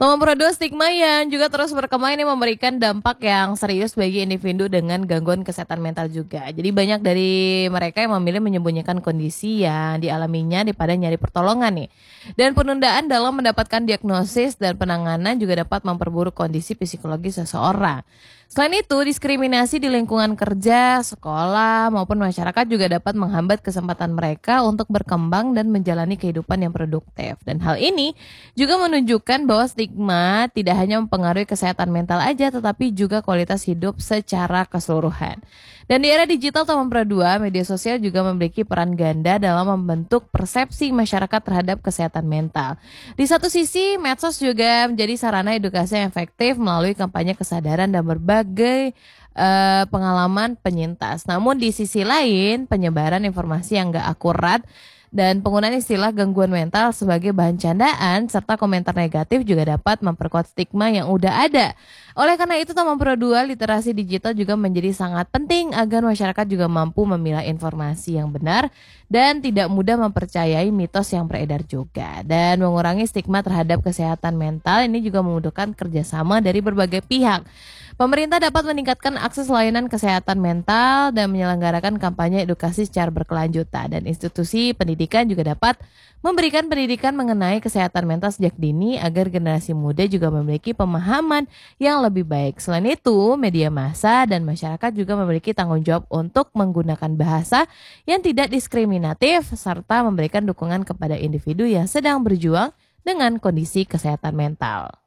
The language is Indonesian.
Nomor 2, stigma yang juga terus berkembang ini memberikan dampak yang serius bagi individu dengan gangguan kesehatan mental juga. Jadi banyak dari mereka yang memilih menyembunyikan kondisi yang dialaminya daripada nyari pertolongan nih. Dan penundaan dalam mendapatkan diagnosis dan penanganan juga dapat memperburuk kondisi psikologis seseorang. Selain itu, diskriminasi di lingkungan kerja, sekolah, maupun masyarakat juga dapat menghambat kesempatan mereka untuk berkembang dan menjalani kehidupan yang produktif. Dan hal ini juga menunjukkan bahwa stigma tidak hanya mempengaruhi kesehatan mental aja, tetapi juga kualitas hidup secara keseluruhan. Dan di era digital tahun 2, media sosial juga memiliki peran ganda dalam membentuk persepsi masyarakat terhadap kesehatan mental. Di satu sisi, medsos juga menjadi sarana edukasi yang efektif melalui kampanye kesadaran dan berbagai pengalaman penyintas. Namun di sisi lain, penyebaran informasi yang gak akurat dan penggunaan istilah gangguan mental sebagai bahan candaan serta komentar negatif juga dapat memperkuat stigma yang udah ada. Oleh karena itu, nomor 2, literasi digital juga menjadi sangat penting agar masyarakat juga mampu memilah informasi yang benar dan tidak mudah mempercayai mitos yang beredar juga. Dan mengurangi stigma terhadap kesehatan mental ini juga membutuhkan kerjasama dari berbagai pihak. Pemerintah dapat meningkatkan akses layanan kesehatan mental dan menyelenggarakan kampanye edukasi secara berkelanjutan. Dan institusi pendidikan juga dapat memberikan pendidikan mengenai kesehatan mental sejak dini agar generasi muda juga memiliki pemahaman yang lebih baik. Selain itu, media massa dan masyarakat juga memiliki tanggung jawab untuk menggunakan bahasa yang tidak diskriminatif serta memberikan dukungan kepada individu yang sedang berjuang dengan kondisi kesehatan mental.